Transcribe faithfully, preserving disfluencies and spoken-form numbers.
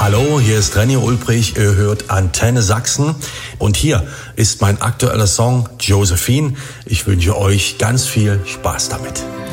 Hallo, hier ist René Ulbrich, ihr hört Antenne Sachsen und hier ist mein aktueller Song Josephine. Ich wünsche euch ganz viel Spaß damit.